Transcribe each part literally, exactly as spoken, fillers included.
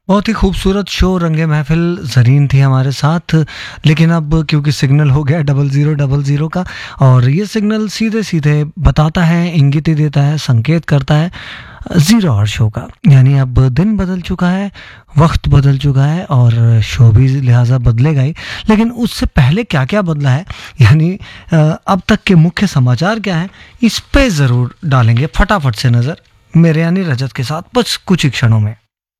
बहुत ही खूबसूरत शो रंगे महफिल ज़रीन थी हमारे साथ। लेकिन अब क्योंकि सिग्नल हो गया डबल ज़ीरो डबल ज़ीरो का, और ये सिग्नल सीधे सीधे बताता है, इंगित ही देता है, संकेत करता है ज़ीरो आवर शो का। यानी अब दिन बदल चुका है, वक्त बदल चुका है और शो भी लिहाजा बदलेगा ही। लेकिन उससे पहले क्या क्या बदला है, यानी अ, अब तक के मुख्य समाचार क्या हैं, इस पे ज़रूर डालेंगे फटाफट से नज़र मेरे यानी रजत के साथ बस कुछ ही क्षणों में।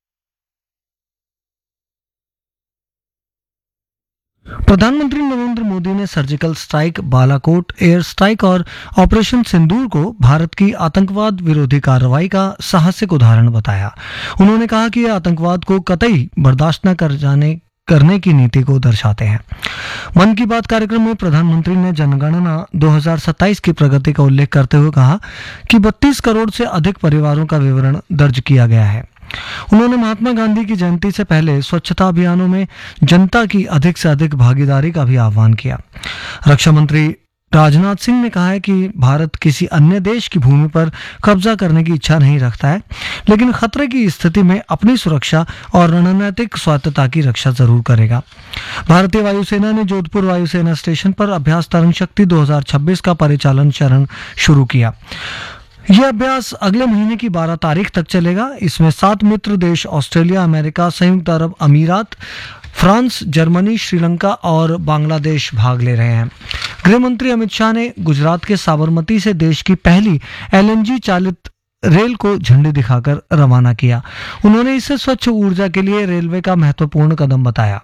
प्रधानमंत्री नरेंद्र मोदी ने surgical strike, Balakot air strike और ऑपरेशन सिंदूर को भारत की आतंकवाद विरोधी कार्रवाई का साहसिक उदाहरण बताया। उन्होंने कहा कि यह आतंकवाद को कतई बर्दाश्त न कर जाने करने की नीति को दर्शाते हैं। मन की बात कार्यक्रम में प्रधानमंत्री ने जनगणना दो हज़ार सत्ताईस की प्रगति का उल्लेख करते हुए कहा कि बत्तीस करोड़ से अधिक परिवारों का विवरण दर्ज किया गया है। उन्होंने महात्मा गांधी की जयंती से पहले स्वच्छता अभियानों में जनता की अधिक से अधिक भागीदारी का भी आह्वान किया। रक्षा मंत्री राजनाथ सिंह ने कहा है कि भारत किसी अन्य देश की भूमि पर कब्जा करने की इच्छा नहीं रखता है, लेकिन खतरे की स्थिति में अपनी सुरक्षा और रणनीतिक स्वायत्तता की रक्षा जरूर करेगा। भारतीय वायुसेना ने जोधपुर वायुसेना स्टेशन पर अभ्यास तरंग शक्ति दो हज़ार छब्बीस का परिचालन चरण शुरू किया। यह अभ्यास अगले महीने की बारह तारीख तक चलेगा। इसमें सात मित्र देश ऑस्ट्रेलिया, अमेरिका, संयुक्त अरब अमीरात, फ्रांस, जर्मनी, श्रीलंका और बांग्लादेश भाग ले रहे हैं। गृह मंत्री अमित शाह ने गुजरात के साबरमती से देश की पहली एलएनजी चालित रेल को झंडी दिखाकर रवाना किया। उन्होंने इसे स्वच्छ ऊर्जा के लिए रेलवे का महत्वपूर्ण कदम बताया।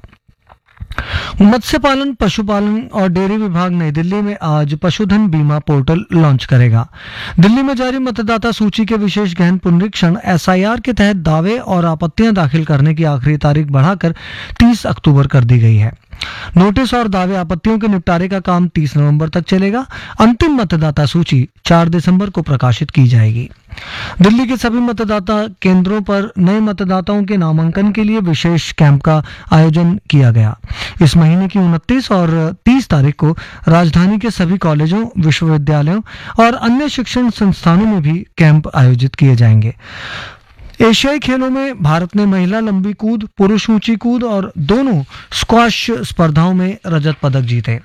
मत्स्य पालन, पशुपालन और डेयरी विभाग नई दिल्ली में आज पशुधन बीमा पोर्टल लॉन्च करेगा। दिल्ली में जारी मतदाता सूची के विशेष गहन पुनरीक्षण एसआईआर के तहत दावे और आपत्तियां दाखिल करने की आखिरी तारीख बढ़ाकर तीस अक्टूबर कर दी गई है। नोटिस और दावे आपत्तियों के निपटारे का काम तीस नवंबर तक चलेगा। अंतिम मतदाता सूची चार दिसंबर को प्रकाशित की जाएगी। दिल्ली के सभी मतदाता केंद्रों पर नए मतदाताओं के नामांकन के लिए विशेष कैंप का आयोजन किया गया। इस महीने की उनतीस और तीस तारीख को राजधानी के सभी कॉलेजों, विश्वविद्यालयों और अन्य शिक्षण संस्थानों में भी कैंप आयोजित किए जाएंगे। एशियाई खेलों में भारत ने महिला लंबी कूद, पुरुष ऊंची कूद और दोनों स्क्वैश स्पर्धाओं में रजत पदक जीते।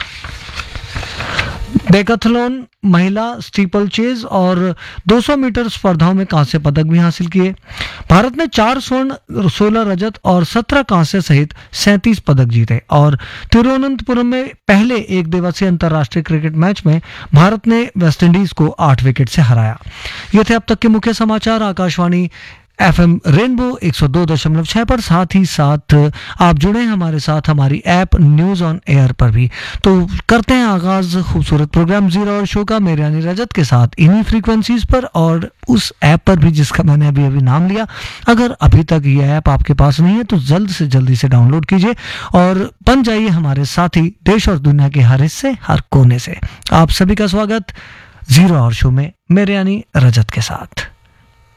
डेकाथलॉन, महिला स्टीपल चेज और दो सौ मीटर स्पर्धाओं में कांस्य पदक भी हासिल किए। भारत ने चार स्वर्ण, सोलह रजत और सत्रह कांस्य सहित सैंतीस पदक जीते। और तिरुवनंतपुरम में पहले एक दिवसीय अंतर्राष्ट्रीय क्रिकेट मैच में भारत ने वेस्टइंडीज को आठ विकेट से हराया। ये थे अब तक के मुख्य समाचार आकाशवाणी एफएम रेनबो एक सौ दो दशमलव छह पर। साथ ही साथ आप जुड़े हैं हमारे साथ हमारी ऐप न्यूज ऑन एयर पर भी। तो करते हैं आगाज खूबसूरत प्रोग्राम जीरो आवर शो का मेरे यानी रजत के साथ इन्हीं फ्रीक्वेंसीज पर और उस ऐप पर भी जिसका मैंने अभी अभी नाम लिया। अगर अभी तक ये ऐप आपके पास नहीं है तो जल्द से जल्दी से डाउनलोड कीजिए और बन जाइए हमारे साथी देश और दुनिया के हर हिस्से, हर कोने से। आप सभी का स्वागत जीरो आवर शो में मेरे यानी रजत के साथ।